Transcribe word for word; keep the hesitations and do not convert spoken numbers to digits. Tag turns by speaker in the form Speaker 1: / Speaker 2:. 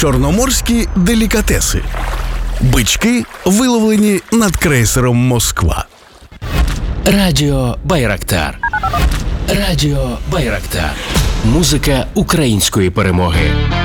Speaker 1: Чорноморські делікатеси. Бички, виловлені над крейсером «Москва».
Speaker 2: Радіо Байрактар. Радіо Байрактар. Музика української перемоги.